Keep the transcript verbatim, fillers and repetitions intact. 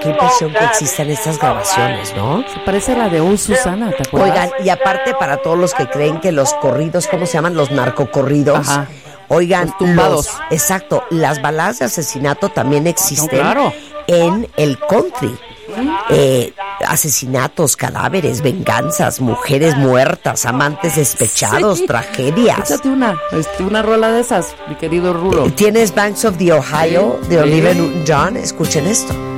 qué impresión que existan estas grabaciones, ¿no? Se parece a la de Un Susana, ¿te acuerdas? Oigan, y aparte para todos los que creen que los corridos, ¿cómo se llaman? Los narcocorridos. Ajá. Oigan, Los tumbados. los- exacto, las baladas de asesinato también existen No, claro. en el country. Eh, asesinatos, cadáveres, venganzas, mujeres muertas, amantes despechados, Sí. tragedias. Échate una, este, una rola de esas, mi querido Rulo. Tienes Banks of the Ohio de Sí. Olivia Newton-John. Escuchen esto.